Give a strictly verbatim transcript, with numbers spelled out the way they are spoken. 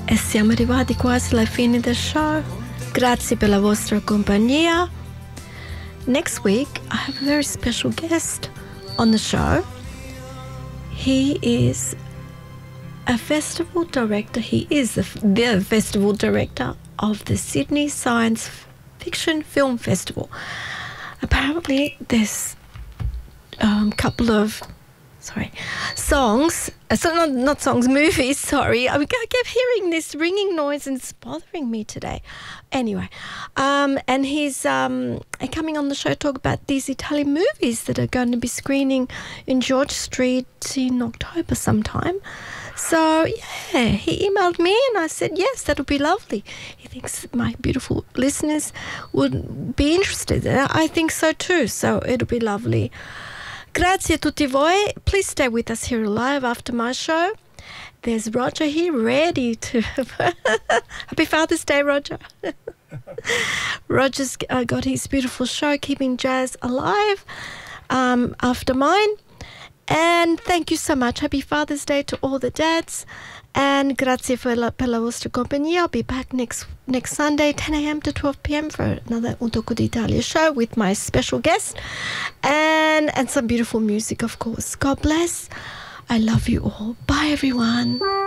E siamo arrivati quasi alla fine del show. Grazie per la vostra compagnia. Next week, I have a very special guest on the show. He is a festival director. He is the, the festival director of the Sydney Science Fiction Film Festival. Apparently, there's a um, couple of sorry songs. Uh, so not not songs, movies. Sorry, I kept hearing this ringing noise and it's bothering me today. Anyway, um, and he's um, coming on the show to talk about these Italian movies that are going to be screening in George Street in October sometime. So, yeah, he emailed me and I said, yes, that would be lovely. He thinks my beautiful listeners would be interested. And I think so too, so it'll be lovely. Grazie a tutti voi. Please stay with us here live after my show. There's Roger here ready to... Happy Father's Day, Roger. Roger's uh, got his beautiful show, Keeping Jazz Alive, um, after mine. And thank you so much. Happy Father's Day to all the dads. And grazie per la, per la vostra compagnia. I'll be back next next Sunday, ten a.m. to twelve p.m. for another Un Tocco d'Italia show with my special guest. And, and some beautiful music, of course. God bless. I love you all. Bye, everyone.